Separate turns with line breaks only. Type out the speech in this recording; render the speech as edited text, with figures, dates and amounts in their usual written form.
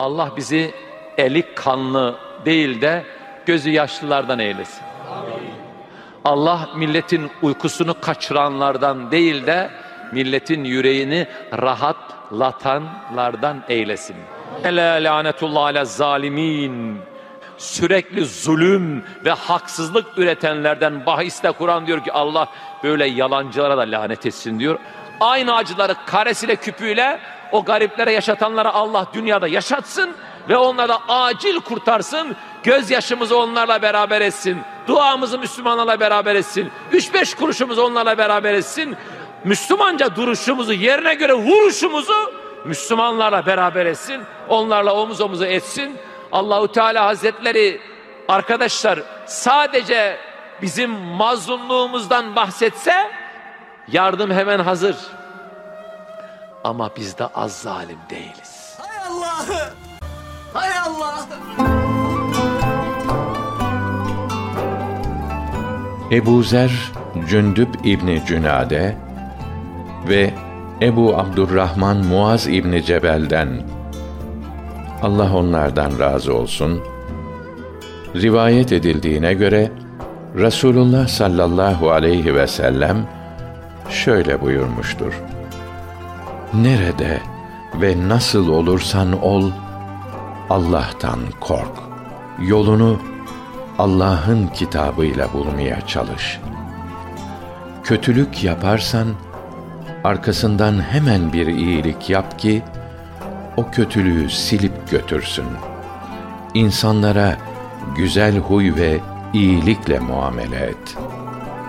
Allah bizi eli kanlı değil de gözü yaşlılardan eylesin. Allah milletin uykusunu kaçıranlardan değil de milletin yüreğini rahatlatanlardan eylesin. Ela lanetullah ala zalimin. Sürekli zulüm ve haksızlık üretenlerden bahiste Kur'an diyor ki Allah böyle yalancılara da lanet etsin diyor. Aynı acıları karesiyle küpüyle o gariplere yaşatanlara Allah dünyada yaşatsın ve onları da acil kurtarsın. Gözyaşımızı onlarla beraber etsin. Duamızı Müslümanlarla beraber etsin. 3-5 kuruşumuzu onlarla beraber etsin. Müslümanca duruşumuzu, yerine göre vuruşumuzu Müslümanlarla beraber etsin. Onlarla omuz omuza etsin. Allahu Teala Hazretleri arkadaşlar sadece bizim mazlumluğumuzdan bahsetse yardım hemen hazır. Ama biz de az zalim değiliz.
Hay Allah! Hay Allah!
Ebu Zer Cündüb İbni Cünade ve Ebu Abdurrahman Muaz İbni Cebel'den, Allah onlardan razı olsun, rivayet edildiğine göre Resulullah sallallahu aleyhi ve sellem şöyle buyurmuştur: nerede ve nasıl olursan ol, Allah'tan kork. Yolunu Allah'ın kitabıyla bulmaya çalış. Kötülük yaparsan, arkasından hemen bir iyilik yap ki, o kötülüğü silip götürsün. İnsanlara güzel huy ve iyilikle muamele et.